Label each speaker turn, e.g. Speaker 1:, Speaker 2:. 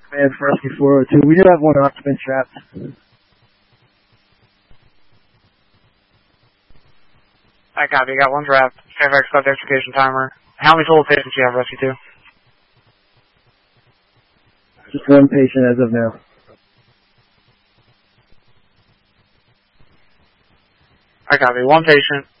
Speaker 1: Man for Rescue 402. We do have one occupant trapped.
Speaker 2: I copy. Got one trapped. Fairfax got the extrication timer. How many total patients do you have, Rescue 2?
Speaker 1: Just one patient as of now.
Speaker 2: I copy. One patient.